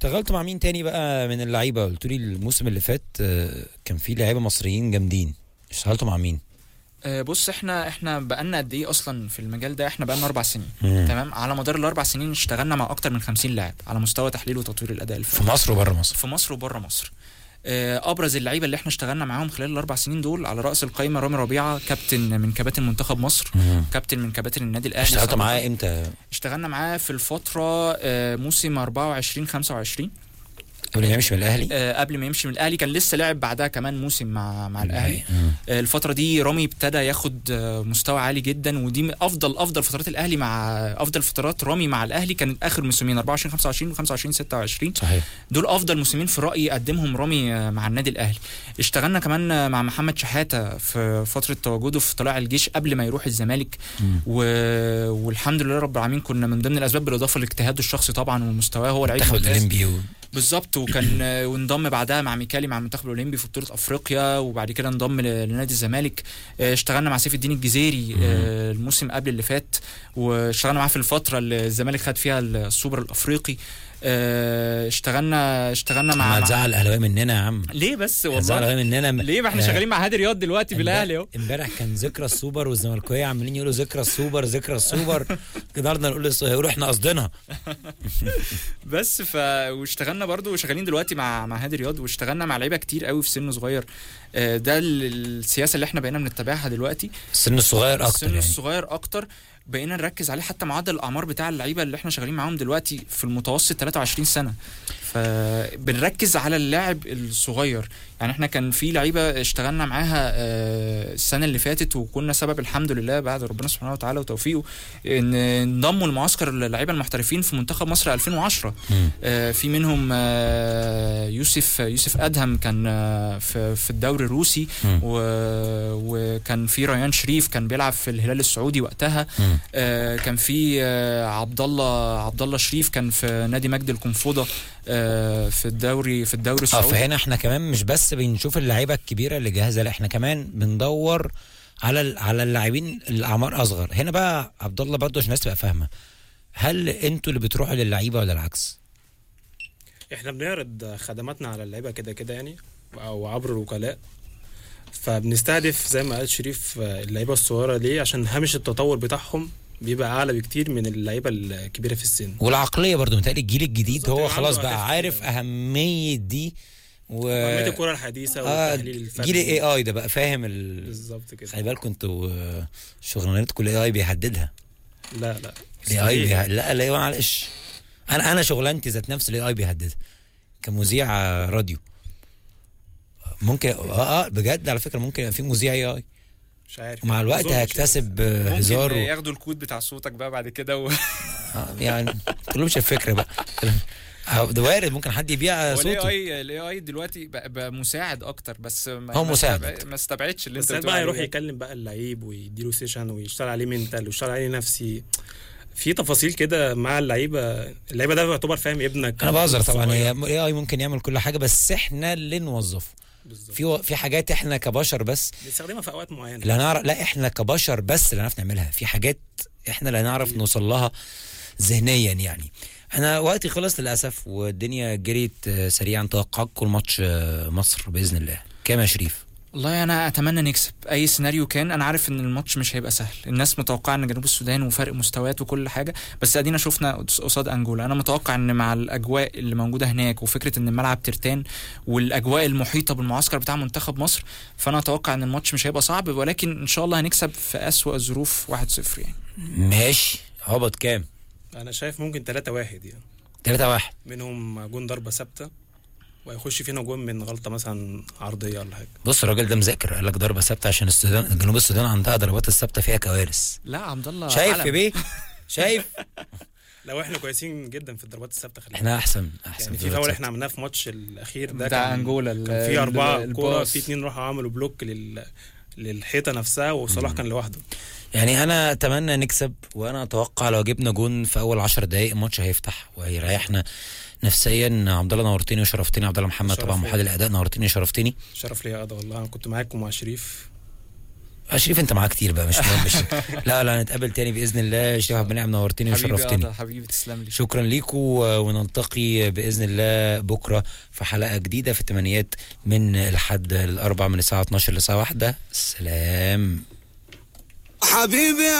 اشتغلت مع مين تاني بقى من اللعيبه؟ قلت لي الموسم اللي فات كان في لعيبه مصريين جامدين، اشتغلتوا مع مين؟ بص احنا بقالنا قد ايه اصلا في المجال ده؟ احنا بقالنا 4 سنين. تمام. على مدار ال4 سنين اشتغلنا مع اكتر من 50 لاعب على مستوى تحليل وتطوير الاداء الفني في مصر وبره مصر. في مصر وبره مصر. ابرز اللعيبه اللي احنا اشتغلنا معاهم خلال ال4 سنين دول، على راس القائمه رامي ربيعه، كابتن من كباتن منتخب مصر، كابتن من كباتن النادي الاهلي. اشتغلت معاه امتى؟ اشتغلنا معاه في الفتره موسم 24 25 قبل ما يمشي من الاهلي. قبل ما يمشي من الاهلي كان لسه لاعب بعدها كمان موسم مع الاهلي. الفتره دي رامي ابتدى ياخد مستوى عالي جدا، ودي من افضل فترات الاهلي، مع افضل فترات رامي مع الاهلي كانت اخر موسمين 24 25 و25 26. صحيح. دول افضل موسمين في رايي قدمهم رامي مع النادي الاهلي. اشتغلنا كمان مع محمد شحاته في فتره تواجده في طلائع الجيش قبل ما يروح الزمالك، والحمد لله رب العالمين كنا من ضمن الاسباب، بالاضافه لاجتهاده الشخصي طبعا ومستواه، هو لعيب الاولمبي بالظبط. وكان وانضم بعدها مع ميكالي مع المنتخب الاولمبي في بطوله افريقيا، وبعد كده انضم لنادي الزمالك. اشتغلنا مع سيف الدين الجزيري الموسم قبل اللي فات، واشتغلنا معاه في الفتره اللي الزمالك خد فيها السوبر الافريقي. اشتغلنا مع هتزعل الاهلاويه مننا يا عم. ليه بس والله؟ هتزعل الاهلاويه مننا ليه؟ ما احنا شغالين مع هادي رياض دلوقتي بالاهلي اهو. امبارح كان ذكرى السوبر والزملكاويه عمالين يقولوا ذكرى السوبر قدرنا نقول احنا قصدنا. بس واشتغلنا برضو وشغالين دلوقتي مع هادي رياض، واشتغلنا مع لعيبه كتير قوي في سن صغير. ده السياسه اللي احنا بقينا بنتبعها دلوقتي. السن الصغير اكتر. السن الصغير اكتر بقينا نركز عليه. حتى معدل الاعمار بتاع اللعيبه اللي احنا شغالين معاهم دلوقتي في المتوسط 23 سنه، فبنركز على اللاعب الصغير. يعني احنا كان في لعيبه اشتغلنا معاها السنه اللي فاتت، وكنا سبب الحمد لله بعد ربنا سبحانه وتعالى وتوفيقه ان انضموا لمعسكر اللعيبه المحترفين في منتخب مصر 2010. في منهم يوسف ادهم كان في الدوري الروسي، وكان في ريان شريف كان بيلعب في الهلال السعودي وقتها. كان في عبد الله شريف كان في نادي مجد الكونفوضه في الدوري السعودي. فهنا احنا كمان مش بس بنشوف اللعيبه الكبيره اللي جاهزه، لا احنا كمان بندور على اللاعبين الاعمار اصغر. هنا بقى عبد الله برضه عشان الناس تبقى فاهمه، هل انتوا اللي بتروحوا للعيبه ولا العكس؟ احنا بنعرض خدماتنا على اللعيبه كده يعني، او عبر الوكلاء. فبنستهدف زي ما قال شريف اللعيبه الصغيره. ليه؟ عشان هامش التطور بتاعهم بيبقى اعلى بكتير من اللعيبه الكبيره في السن. والعقليه برضو متهيألي الجيل الجديد هو خلاص بقى عارف اهميه دي اهميه الكره الحديثه والتحليل الفني. جيل الاي اي ده بقى فاهم بالظبط كده. خلي بالكم انتوا شغلانتكم الاي اي بيحددها. لا الاي اي لا معلش، انا شغلانتي ذات نفس الاي اي بيحددها كمذيع راديو. ممكن بجد على فكره ممكن يبقى في مذيع اي اي مش عارف، ومع الوقت هيكتسب هزار ياخدوا الكود بتاع صوتك بقى بعد كده يعني كلهمش الفكره بقى ده وارد، ممكن حد يبيع صوته. الاي اي دلوقتي بقى مساعد اكتر، بس هو مساعد، ما استبعدش اللي انت بقى يروح يكلم بقى اللعيب ويديله سيشن ويشتغل عليه منتال ويشتغل عليه نفسي. في تفاصيل كده مع اللعيبه ده يعتبر فاهم ابنك. انا بهزر طبعا، هي الاي اي ممكن يعمل كل حاجه، بس احنا اللي نوظفه. في حاجات احنا كبشر بس بنستخدمها في اوقات معينه لا نعرف، لا احنا كبشر بس اللي نعرف نعملها. في حاجات احنا لا نعرف نوصل لها ذهنيا. يعني انا وقتي خلص للاسف والدنيا جريت سريعا. توقعكم الماتش مصر باذن الله كام يا شريف؟ والله انا اتمنى نكسب اي سيناريو كان. انا عارف ان الماتش مش هيبقى سهل، الناس متوقعه ان جنوب السودان وفرق مستويات وكل حاجه، بس ادينا شفنا قصاد انجولا. انا متوقع ان مع الاجواء اللي موجوده هناك وفكره ان الملعب ترتان والاجواء المحيطه بالمعسكر بتاع منتخب مصر، فانا اتوقع ان الماتش مش هيبقى صعب، ولكن ان شاء الله هنكسب في اسوأ الظروف 1-0 يعني. ماشي. هبط كام؟ انا شايف ممكن 3-1 يعني. 3-1 منهم جون ضربه ثابته، وهيخش فينا جون من غلطه مثلا عرضيه ولا حاجه. بص الراجل ده مذاكر، قال لك ضربه ثابته عشان السودان، جنوب السودان عندها ضربات الثابته فيها كوارث. لا عبد الله شايف يا بيه؟ شايف لو احنا كويسين جدا في الضربات الثابته احنا احسن يعني. في فاول احنا عملناه في ماتش الاخير ده بتاع انجولا، كان في 4 كوره، في 2 راحوا عملوا بلوك للحيطه نفسها، وصلاح كان لوحده. يعني انا اتمنى نكسب، وانا اتوقع لو جبنا جون في اول 10 دقائق الماتش هيفتح وهيريحنا نفسيا. عبد الله نورتني وشرفتني. عبد الله محمد طبعا محلل الاداء، نورتني شرفتني. شرف ليا والله. انا كنت معاكم مع شريف. شريف انت معاك كتير بقى، مش مهم. لا نتقابل تاني باذن الله. شريف عبد المنعم نورتني وشرفتني. حبيبي تسلم لي. شكرا ليكوا، ونلتقي باذن الله بكره في حلقه جديده في الثمانيات من الحد الاربع من الساعه 12 للساعه 1. سلام حبيبي.